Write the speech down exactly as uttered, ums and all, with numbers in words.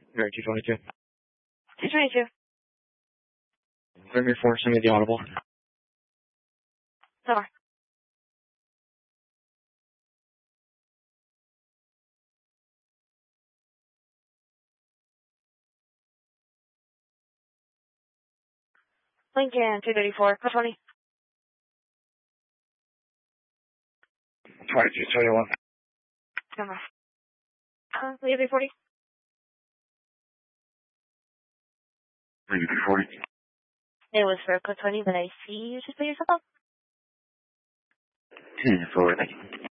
Very two twenty-two. two twenty-two. Grimmy four, send me the audible. So far. Lincoln, two thirty-four, four twenty. twenty-two, twenty-one. Come on. Uh, three forty. three forty. It was for code twenty, but I see you just put yourself up. ten forward, thank you.